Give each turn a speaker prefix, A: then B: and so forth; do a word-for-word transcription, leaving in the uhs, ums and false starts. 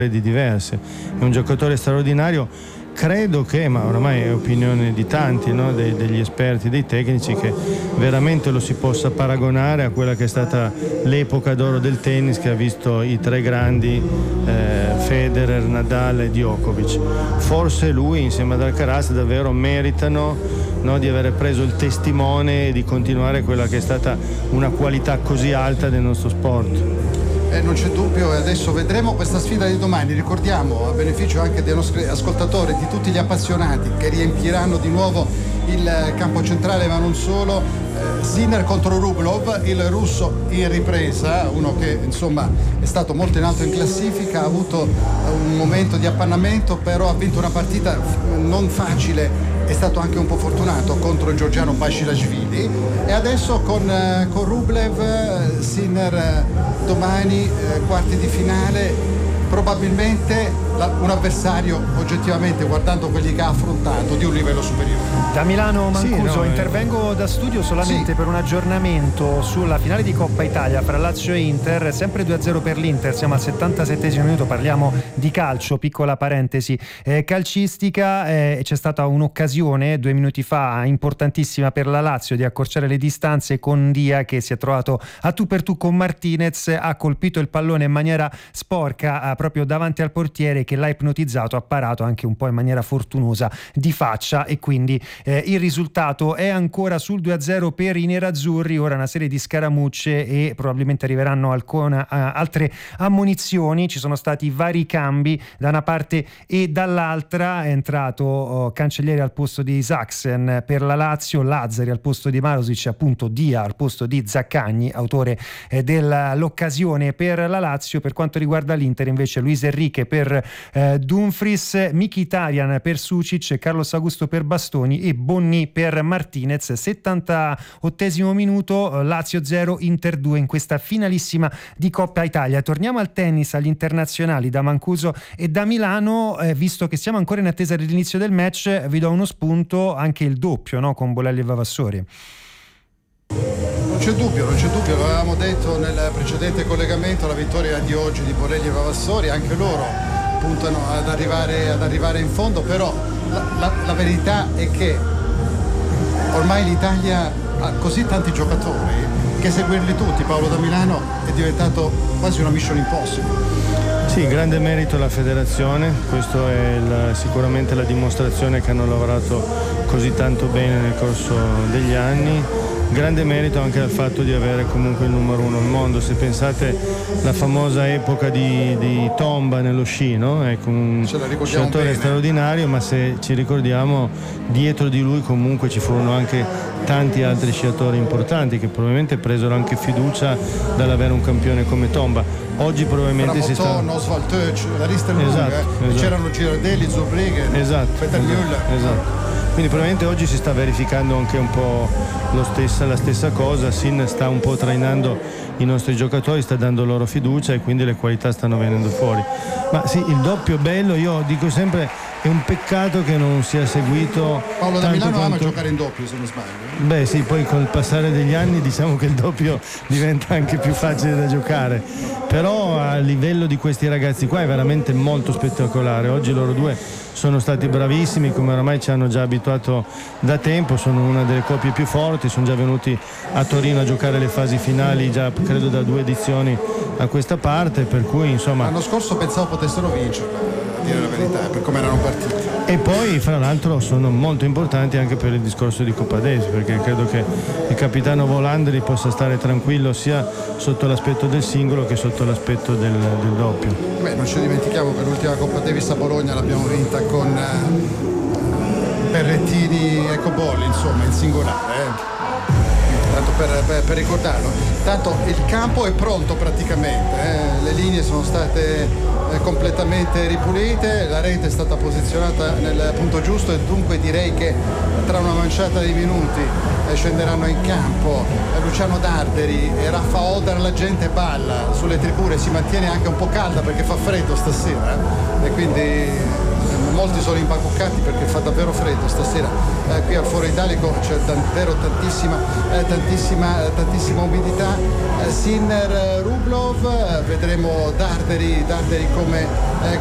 A: di diverse. È un giocatore straordinario. Credo che, ma oramai è opinione di tanti, no? De- degli esperti, dei tecnici, che veramente lo si possa paragonare a quella che è stata l'epoca d'oro del tennis, che ha visto i tre grandi, eh, Federer, Nadal e Djokovic. Forse lui insieme ad Alcaraz davvero meritano, no, di avere preso il testimone e di continuare quella che è stata una qualità così alta del nostro sport.
B: Eh, non c'è dubbio, e adesso vedremo questa sfida di domani. Ricordiamo, a beneficio anche dei nostri ascoltatori, di tutti gli appassionati che riempiranno di nuovo il campo centrale, ma non solo, eh, Sinner contro Rublev, il russo in ripresa, uno che insomma è stato molto in alto in classifica, ha avuto un momento di appannamento, però ha vinto una partita non facile. È stato anche un po' fortunato contro il georgiano Basilashvili, e adesso con, con Rublev, Sinner domani, eh, quarti di finale, probabilmente la, un avversario oggettivamente, guardando quelli che ha affrontato, di un livello superiore.
C: Da Milano Mancuso,
A: sì, no,
C: intervengo da studio solamente sì. per un aggiornamento sulla finale di Coppa Italia fra Lazio e Inter, sempre due a zero per l'Inter, siamo al settantasettesimo minuto, parliamo di calcio, piccola parentesi eh, calcistica, eh, c'è stata un'occasione due minuti fa importantissima per la Lazio di accorciare le distanze con Dia, che si è trovato a tu per tu con Martinez, ha colpito il pallone in maniera sporca eh, proprio davanti al portiere, che l'ha ipnotizzato, ha parato anche un po' in maniera fortunosa di faccia, e quindi eh, il risultato è ancora sul due a zero per i nerazzurri. Ora una serie di scaramucce e probabilmente arriveranno alcuna, uh, altre ammonizioni. Ci sono stati vari cambi da una parte e dall'altra. È entrato uh, Cancellieri al posto di Saxen per la Lazio, Lazzari al posto di Marusic, appunto Dia al posto di Zaccagni, autore eh, dell'occasione per la Lazio. Per quanto riguarda l'Inter invece Luis Enrique per eh, Dumfries, Mkhitaryan per Sucic, Carlos Augusto per Bastoni e Bonni per Martinez. settantaottesimo minuto, Lazio zero Inter due in questa finalissima di Coppa Italia. Torniamo al tennis, agli internazionali da Mancuso e da Milano, eh, visto che siamo ancora in attesa dell'inizio del match, vi do uno spunto, anche il doppio, no? Con Bolelli e Vavassori.
B: Non c'è dubbio, non c'è dubbio, lo avevamo detto nel precedente collegamento, la vittoria di oggi di Bolelli e Vavassori, anche loro puntano ad arrivare, ad arrivare in fondo, però la, la, la verità è che ormai l'Italia ha così tanti giocatori che seguirli tutti, Paolo, da Milano, è diventato quasi una mission impossible.
A: Sì, grande merito alla federazione, questo è il, sicuramente la dimostrazione che hanno lavorato così tanto bene nel corso degli anni. Grande merito anche al fatto di avere comunque il numero uno al mondo. Se pensate alla famosa epoca di, di Tomba nello sci, no? Ecco, un sciatore bene. straordinario, ma se ci ricordiamo, dietro di lui comunque ci furono anche tanti altri sciatori importanti che probabilmente presero anche fiducia dall'avere un campione come Tomba. Oggi probabilmente
B: Tramontone,
A: si sta...
B: Oswald Tötsch, la lista è lunga,
A: esatto,
B: eh?
A: esatto.
B: C'erano Girardelli, Zurbriggen,
A: esatto,
B: Peter
A: esatto,
B: Müller.
A: Esatto. Quindi probabilmente oggi si sta verificando anche un po' lo stessa, la stessa cosa. Sin sta un po' trainando i nostri giocatori, sta dando loro fiducia e quindi le qualità stanno venendo fuori. Ma sì, il doppio bello, io dico sempre, è un peccato che non sia seguito.
B: Paolo da
A: tanto
B: Milano
A: quanto...
B: ama giocare in doppio, se non sbaglio.
A: Beh sì, poi col passare degli anni diciamo che il doppio diventa anche più facile da giocare, però a livello di questi ragazzi qua è veramente molto spettacolare. Oggi loro due sono stati bravissimi, come oramai ci hanno già abituato da tempo, sono una delle coppie più forti, sono già venuti a Torino a giocare le fasi finali già credo da due edizioni a questa parte, per cui insomma...
B: L'anno scorso pensavo potessero vincerla, a dire la verità, per come erano partiti.
A: E poi fra l'altro sono molto importanti anche per il discorso di Coppa Davis, perché credo che il capitano Volandri possa stare tranquillo sia sotto l'aspetto del singolo che sotto l'aspetto del, del doppio.
B: Beh, non ci dimentichiamo che l'ultima Coppa Davis a Bologna l'abbiamo vinta con uh, Berrettini e Cobolli, insomma, in singolare, eh. Tanto per, per, per ricordarlo. Tanto il campo è pronto praticamente, eh. Le linee sono state eh, completamente ripulite, la rete è stata posizionata nel punto giusto e dunque direi che tra una manciata di minuti eh, scenderanno in campo eh, Luciano Darderi e Raffa Odar. La gente balla sulle tribune, si mantiene anche un po' calda perché fa freddo stasera, eh. E quindi molti sono imbacuccati perché fa davvero freddo stasera. Eh, qui al Foro Italico c'è davvero tantissima, eh, tantissima, eh, tantissima umidità. Eh, Sinner, Rublev, eh, vedremo Darderi, Darderi come, eh,